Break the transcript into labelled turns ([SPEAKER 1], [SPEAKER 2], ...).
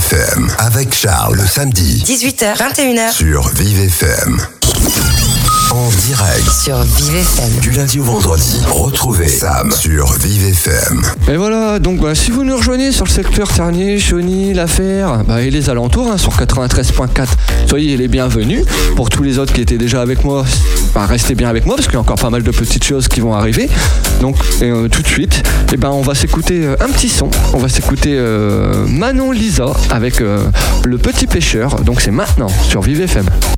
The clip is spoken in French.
[SPEAKER 1] FM avec Charles le samedi
[SPEAKER 2] 18h, 21h
[SPEAKER 1] sur Vive FM. En direct
[SPEAKER 2] sur Vive FM.
[SPEAKER 1] Du lundi au vendredi, retrouvez Sam sur Vive FM.
[SPEAKER 3] Et voilà, donc si vous nous rejoignez sur le secteur Tergnier, Chauny, L'Affaire et les alentours sur 93.4, soyez les bienvenus. Pour tous les autres qui étaient déjà avec moi, restez bien avec moi parce qu'il y a encore pas mal de petites choses qui vont arriver. Donc tout de suite, on va s'écouter un petit son. On va s'écouter Manon Lisa avec Le Petit Pêcheur. Donc c'est maintenant sur Vive FM.